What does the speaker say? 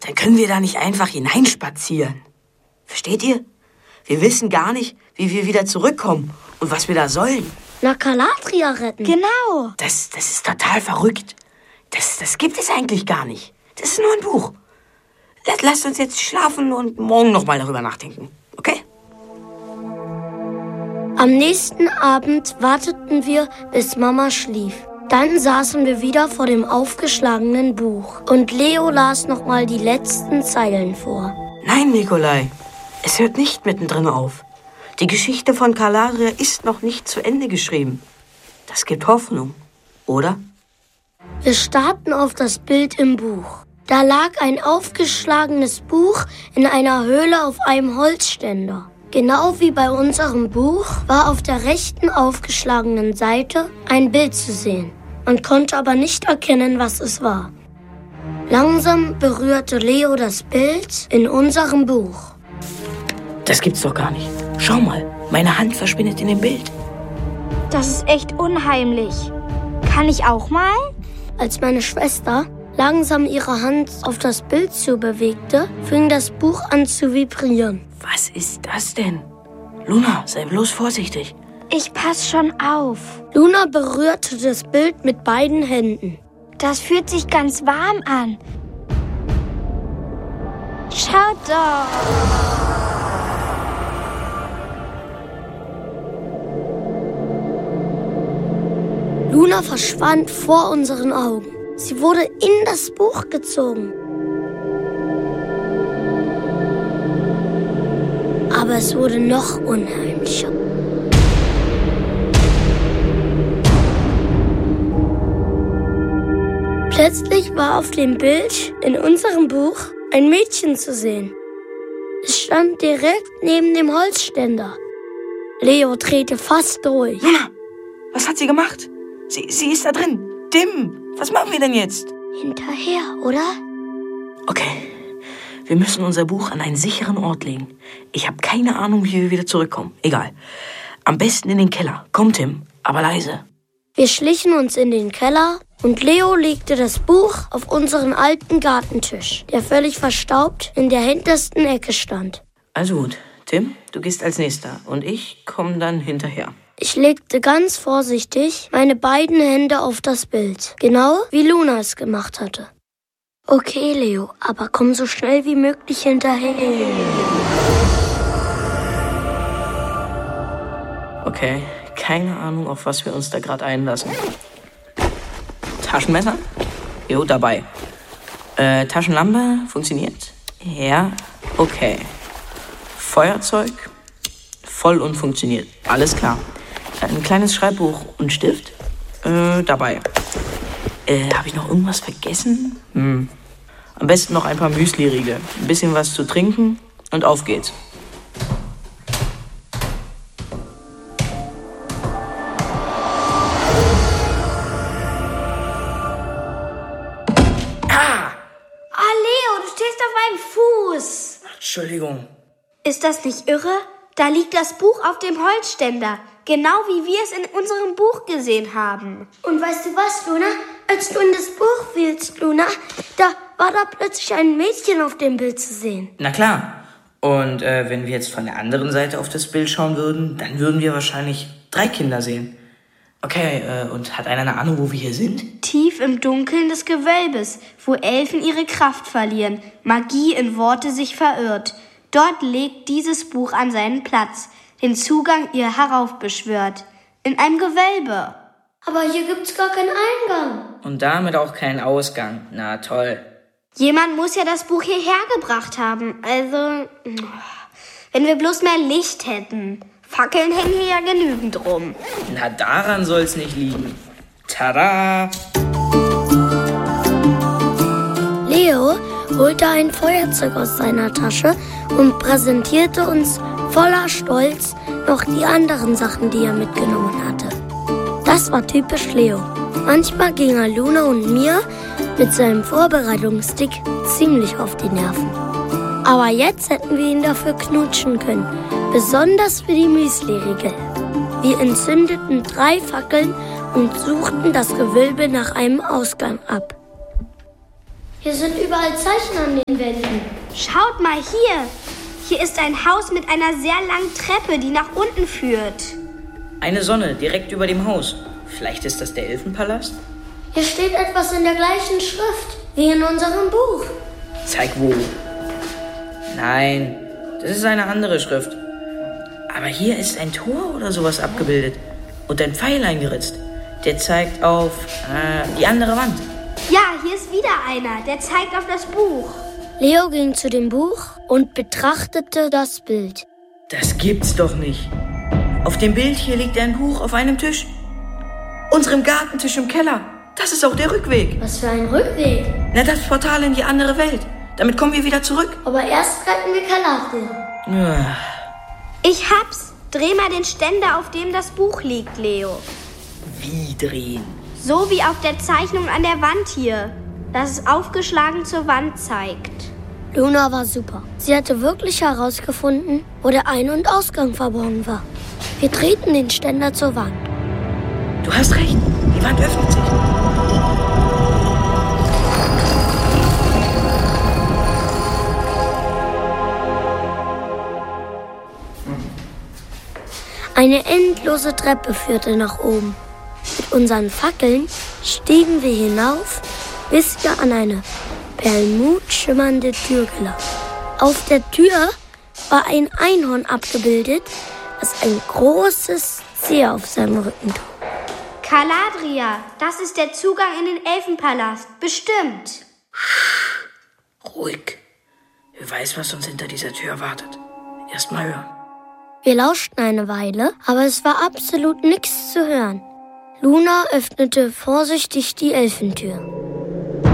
dann können wir da nicht einfach hineinspazieren. Versteht ihr? Wir wissen gar nicht, wie wir wieder zurückkommen und was wir da sollen. Na, Galadriel retten. Genau. Das ist total verrückt. Das gibt es eigentlich gar nicht. Das ist nur ein Buch. Lasst uns jetzt schlafen und morgen noch mal darüber nachdenken, okay? Am nächsten Abend warteten wir, bis Mama schlief. Dann saßen wir wieder vor dem aufgeschlagenen Buch. Und Leo las noch mal die letzten Zeilen vor. Nein, Nikolai. Es hört nicht mittendrin auf. Die Geschichte von Galadriel ist noch nicht zu Ende geschrieben. Das gibt Hoffnung, oder? Wir starrten auf das Bild im Buch. Da lag ein aufgeschlagenes Buch in einer Höhle auf einem Holzständer. Genau wie bei unserem Buch war auf der rechten aufgeschlagenen Seite ein Bild zu sehen. Man konnte aber nicht erkennen, was es war. Langsam berührte Leo das Bild in unserem Buch. Das gibt's doch gar nicht. Schau mal, meine Hand verschwindet in dem Bild. Das ist echt unheimlich. Kann ich auch mal? Als meine Schwester langsam ihre Hand auf das Bild zubewegte, fing das Buch an zu vibrieren. Was ist das denn? Luna, sei bloß vorsichtig. Ich pass schon auf. Luna berührte das Bild mit beiden Händen. Das fühlt sich ganz warm an. Schaut doch. Luna verschwand vor unseren Augen. Sie wurde in das Buch gezogen. Aber es wurde noch unheimlicher. Plötzlich war auf dem Bild in unserem Buch ein Mädchen zu sehen. Es stand direkt neben dem Holzständer. Leo drehte fast durch. Luna, was hat sie gemacht? Sie ist da drin. Tim, was machen wir denn jetzt? Hinterher, oder? Okay, wir müssen unser Buch an einen sicheren Ort legen. Ich habe keine Ahnung, wie wir wieder zurückkommen. Egal. Am besten in den Keller. Komm, Tim, aber leise. Wir schlichen uns in den Keller und Leo legte das Buch auf unseren alten Gartentisch, der völlig verstaubt in der hintersten Ecke stand. Also gut, Tim, du gehst als Nächster und ich komme dann hinterher. Ich legte ganz vorsichtig meine beiden Hände auf das Bild, genau wie Luna es gemacht hatte. Okay, Leo, aber komm so schnell wie möglich hinterher. Okay, keine Ahnung, auf was wir uns da gerade einlassen. Taschenmesser? Jo, dabei. Taschenlampe? Funktioniert? Ja, okay. Feuerzeug? Voll und funktioniert. Alles klar. Ein kleines Schreibbuch und Stift? Dabei. Habe ich noch irgendwas vergessen? Am besten noch ein paar Müsli-Riegel. Ein bisschen was zu trinken und auf geht's. Entschuldigung. Ist das nicht irre? Da liegt das Buch auf dem Holzständer. Genau wie wir es in unserem Buch gesehen haben. Und weißt du was, Luna? Als du in das Buch fielst, Luna, da war da plötzlich ein Mädchen auf dem Bild zu sehen. Na klar. Und wenn wir jetzt von der anderen Seite auf das Bild schauen würden, dann würden wir wahrscheinlich 3 Kinder sehen. Okay, und hat einer eine Ahnung, wo wir hier sind? Tief im Dunkeln des Gewölbes, wo Elfen ihre Kraft verlieren, Magie in Worte sich verirrt. Dort legt dieses Buch an seinen Platz, den Zugang ihr heraufbeschwört. In einem Gewölbe. Aber hier gibt's gar keinen Eingang. Und damit auch keinen Ausgang. Na toll. Jemand muss ja das Buch hierher gebracht haben. Also, wenn wir bloß mehr Licht hätten. Fackeln hängen hier ja genügend rum. Na, daran soll's nicht liegen. Tada! Leo holte ein Feuerzeug aus seiner Tasche und präsentierte uns voller Stolz noch die anderen Sachen, die er mitgenommen hatte. Das war typisch Leo. Manchmal ging er Luna und mir mit seinem Vorbereitungsstick ziemlich auf die Nerven. Aber jetzt hätten wir ihn dafür knutschen können. Besonders für die Müsli-Riegel. Wir entzündeten 3 Fackeln und suchten das Gewölbe nach einem Ausgang ab. Hier sind überall Zeichen an den Wänden. Schaut mal hier. Hier ist ein Haus mit einer sehr langen Treppe, die nach unten führt. Eine Sonne direkt über dem Haus. Vielleicht ist das der Elfenpalast? Hier steht etwas in der gleichen Schrift wie in unserem Buch. Zeig wo. Nein, das ist eine andere Schrift. Aber hier ist ein Tor oder sowas abgebildet und ein Pfeil eingeritzt. Der zeigt auf die andere Wand. Ja, hier ist wieder einer. Der zeigt auf das Buch. Leo ging zu dem Buch und betrachtete das Bild. Das gibt's doch nicht. Auf dem Bild hier liegt ein Buch auf einem Tisch. Unserem Gartentisch im Keller. Das ist auch der Rückweg. Was für ein Rückweg? Na, das Portal in die andere Welt. Damit kommen wir wieder zurück. Aber erst retten wir Galadriel. Ich hab's. Dreh mal den Ständer, auf dem das Buch liegt, Leo. Wie drehen? So wie auf der Zeichnung an der Wand hier, dass es aufgeschlagen zur Wand zeigt. Luna war super. Sie hatte wirklich herausgefunden, wo der Ein- und Ausgang verborgen war. Wir drehten den Ständer zur Wand. Du hast recht. Die Wand öffnet sich. Eine endlose Treppe führte nach oben. Mit unseren Fackeln stiegen wir hinauf, bis wir an eine perlmutschimmernde Tür gelangen. Auf der Tür war ein Einhorn abgebildet, das ein großes C auf seinem Rücken trug. Galadriel, das ist der Zugang in den Elfenpalast. Bestimmt. Ruhig. Wer weiß, was uns hinter dieser Tür erwartet. Erst mal hören. Wir lauschten eine Weile, aber es war absolut nichts zu hören. Luna öffnete vorsichtig die Elfentür.